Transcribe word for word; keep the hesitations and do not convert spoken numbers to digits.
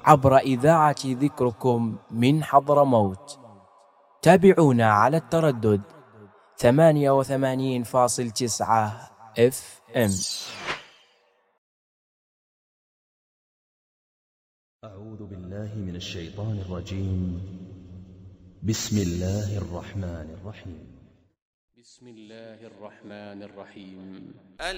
عبر إذاعة ذكركم من حضرموت. تابعونا على التردد ثمانية وثمانين فاصل تسعة اف ام. أعوذ بالله من الشيطان الرجيم. بسم الله الرحمن الرحيم. بسم الله الرحمن الرحيم.